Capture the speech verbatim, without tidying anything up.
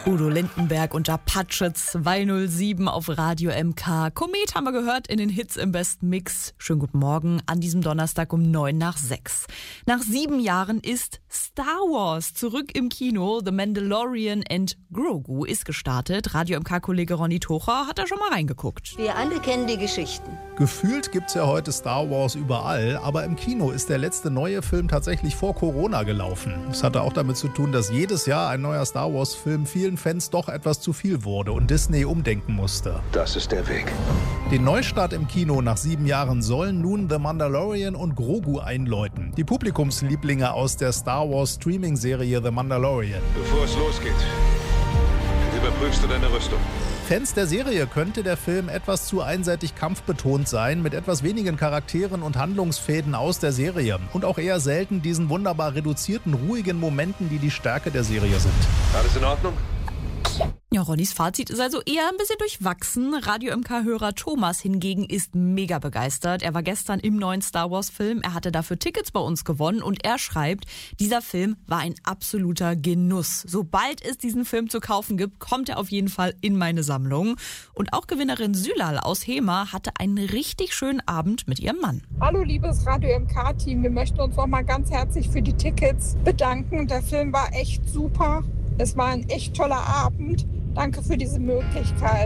Udo Lindenberg und Apache zweihundertsieben auf Radio M K. Komet haben wir gehört in den Hits im besten Mix. Schönen guten Morgen an diesem Donnerstag um neun nach sechs. Nach sieben Jahren ist Star Wars zurück im Kino. The Mandalorian and Grogu ist gestartet. Radio M K-Kollege Ronny Tocher hat da schon mal reingeguckt. Wir alle kennen die Geschichten. Gefühlt gibt's ja heute Star Wars überall, aber im Kino ist der letzte neue Film tatsächlich vor Corona gelaufen. Das hatte auch damit zu tun, dass jedes Jahr ein neuer Star Wars-Film vielen Fans doch etwas zu viel wurde und Disney umdenken musste. Das ist der Weg. Den Neustart im Kino nach sieben Jahren sollen nun The Mandalorian und Grogu einläuten. Die Publikumslieblinge aus der Star Wars Streaming-Serie The Mandalorian. Bevor es losgeht, überprüfst du deine Rüstung. Fans der Serie könnte der Film etwas zu einseitig kampfbetont sein, mit etwas wenigen Charakteren und Handlungsfäden aus der Serie. Und auch eher selten diesen wunderbar reduzierten, ruhigen Momenten, die die Stärke der Serie sind. Alles in Ordnung? Ja, Ronnys Fazit ist also eher ein bisschen durchwachsen. Radio M K-Hörer Thomas hingegen ist mega begeistert. Er war gestern im neuen Star Wars-Film. Er hatte dafür Tickets bei uns gewonnen und er schreibt, dieser Film war ein absoluter Genuss. Sobald es diesen Film zu kaufen gibt, kommt er auf jeden Fall in meine Sammlung. Und auch Gewinnerin Sülal aus Hema hatte einen richtig schönen Abend mit ihrem Mann. Hallo liebes Radio M K-Team, wir möchten uns noch mal ganz herzlich für die Tickets bedanken. Der Film war echt super. Es war ein echt toller Abend. Danke für diese Möglichkeit.